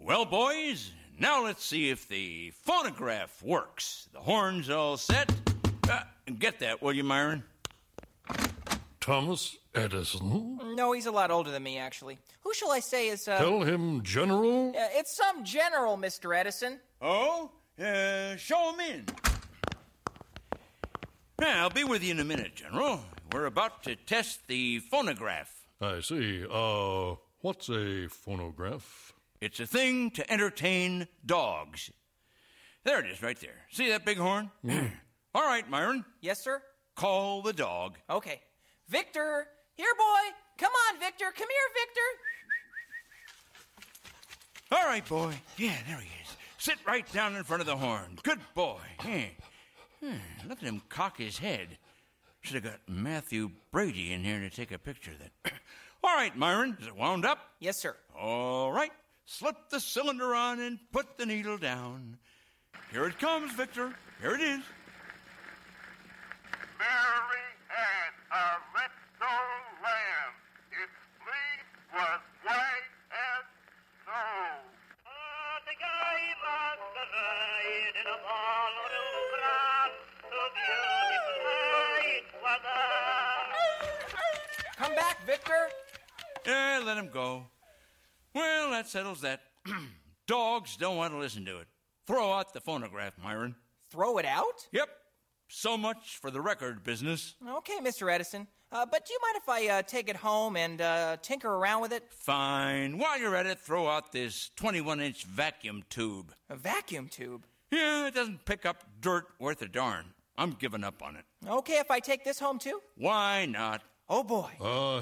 Well, boys, now let's see if the phonograph works. The horn's all set. Get that, will you, Myron? Thomas Edison? No, he's a lot older than me, actually. Who shall I say is, Tell him General? It's some general, Mr. Edison. Oh? Show him in. Yeah, I'll be with you in a minute, General. We're about to test the phonograph. I see. What's a phonograph? It's a thing to entertain dogs. There it is, right there. See that big horn? All right, Myron. Yes, sir? Call the dog. Okay. Victor! Here, boy! Come on, Victor! Come here, Victor! All right, boy. Yeah, there he is. Sit right down in front of the horn. Good boy. Look at him cock his head. Should have got Matthew Brady in here to take a picture of that. All right, Myron. Is it wound up? Yes, sir. All right. Slip the cylinder on and put the needle down. Here it comes, Victor. Here it is. Mary had a little lamb. Its fleece was white as snow. The guy must ride in a ball of grass. So beautiful it was. Come back, Victor! Yeah, let him go. Well, that settles that. Dogs don't want to listen to it. Throw out the phonograph, Myron. Throw it out? Yep. So much for the record business. Okay, Mr. Edison. But do you mind if I take it home and tinker around with it? Fine. While you're at it, throw out this 21-inch vacuum tube. A vacuum tube? Yeah, it doesn't pick up dirt worth a darn. I'm giving up on it. Okay, if I take this home, too? Why not? Oh, boy.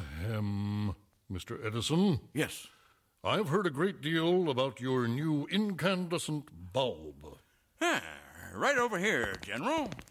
Mr. Edison? Yes. I've heard a great deal about your new incandescent bulb. Right over here, General.